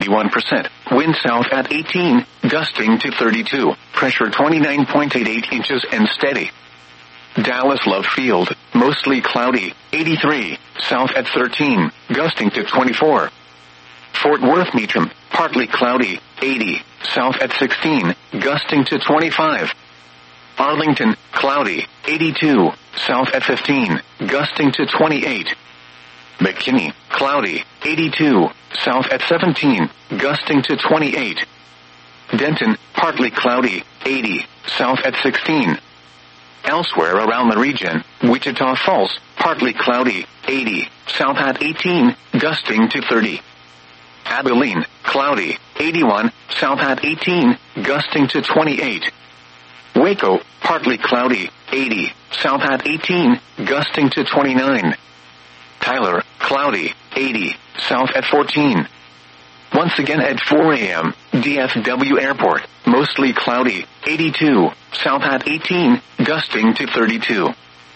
71%. Wind south at 18, gusting to 32. Pressure 29.88 inches and steady. Dallas Love Field, mostly cloudy, 83. South at 13, gusting to 24. Fort Worth Meacham, partly cloudy, 80. South at 16, gusting to 25. Arlington, cloudy, 82. South at 15, gusting to 28. McKinney, cloudy, 82. South at 17, gusting to 28. Denton, partly cloudy, 80. South at 16. Elsewhere around the region, Wichita Falls, partly cloudy, 80. South at 18, gusting to 30. Abilene, cloudy, 81. South at 18, gusting to 28. Waco, partly cloudy, 80. South at 18, gusting to 29. Tyler, cloudy, 80. South at 14. Once again at 4 a.m., DFW Airport, mostly cloudy, 82. South at 18, gusting to 32.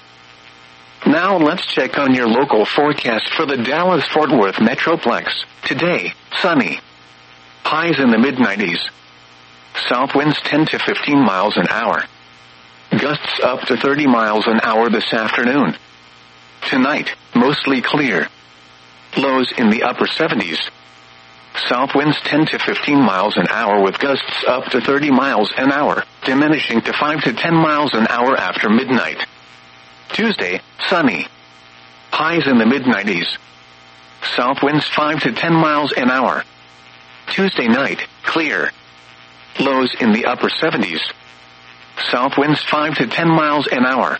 Now let's check on your local forecast for the Dallas-Fort Worth Metroplex. Today, sunny. Highs in the mid-90s. South winds 10 to 15 miles an hour. Gusts up to 30 miles an hour this afternoon. Tonight, mostly clear. Lows in the upper 70s. South winds 10 to 15 miles an hour with gusts up to 30 miles an hour, diminishing to 5 to 10 miles an hour after midnight. Tuesday, sunny. Highs in the mid-90s. South winds 5 to 10 miles an hour. Tuesday night, clear. Lows in the upper 70s. South winds 5 to 10 miles an hour.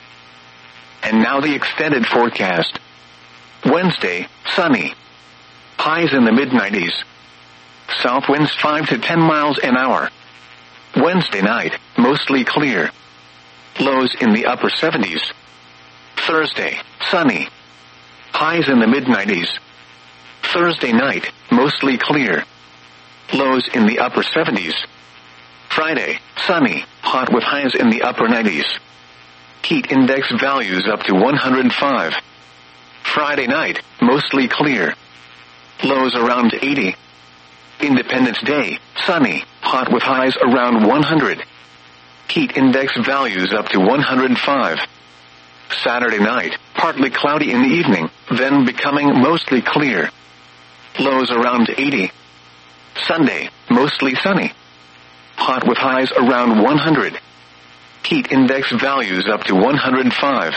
And now the extended forecast. Wednesday, sunny. Highs in the mid-90s. South winds 5 to 10 miles an hour. Wednesday night, mostly clear. Lows in the upper 70s. Thursday, sunny. Highs in the mid-90s. Thursday night, mostly clear. Lows in the upper 70s. Friday, sunny, hot with highs in the upper 90s. Heat index values up to 105. Friday night, mostly clear. Lows around 80. Independence Day, sunny, hot with highs around 100. Heat index values up to 105. Saturday night, partly cloudy in the evening, then becoming mostly clear. Lows around 80. Sunday, mostly sunny. Hot with highs around 100. Heat index values up to 105.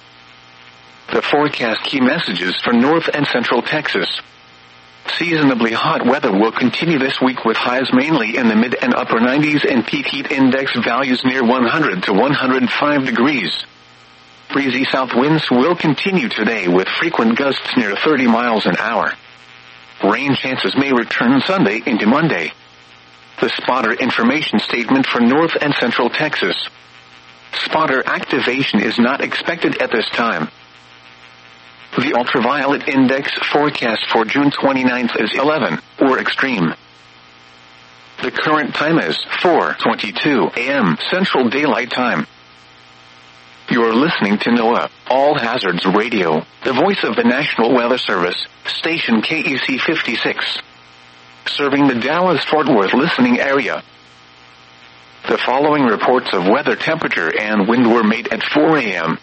The forecast key messages for North and Central Texas. Seasonably hot weather will continue this week with highs mainly in the mid and upper 90s and peak heat index values near 100 to 105 degrees. Breezy south winds will continue today with frequent gusts near 30 miles an hour. Rain chances may return Sunday into Monday. The spotter information statement for North and Central Texas. Spotter activation is not expected at this time. The ultraviolet index forecast for June 29th is 11, or extreme. The current time is 4:22 a.m. Central Daylight Time. You're listening to NOAA, All Hazards Radio, the voice of the National Weather Service, station KEC 56. Serving the Dallas-Fort Worth listening area. The following reports of weather temperature and wind were made at 4 a.m.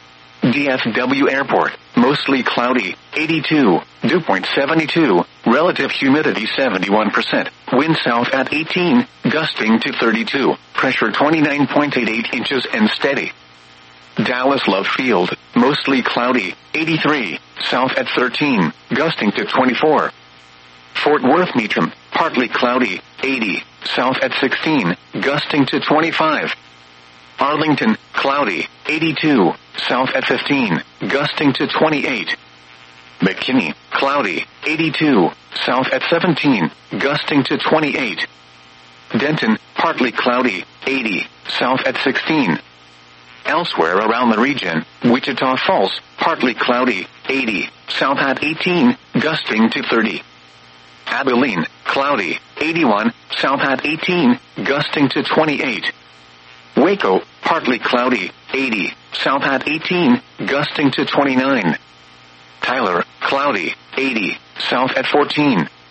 DFW Airport, mostly cloudy, 82, dew point 72, relative humidity 71%, wind south at 18, gusting to 32, pressure 29.88 inches and steady. Dallas Love Field, mostly cloudy, 83, south at 13, gusting to 24. Fort Worth Meacham, partly cloudy, 80, south at 16, gusting to 25. Arlington, cloudy, 82, south at 15, gusting to 28. McKinney, cloudy, 82, south at 17, gusting to 28. Denton, partly cloudy, 80, south at 16. Elsewhere around the region, Wichita Falls, partly cloudy, 80, south at 18, gusting to 30. Abilene, cloudy, 81, south at 18, gusting to 28. Waco, partly cloudy, 80, south at 18, gusting to 29. Tyler, cloudy, 80, south at 14,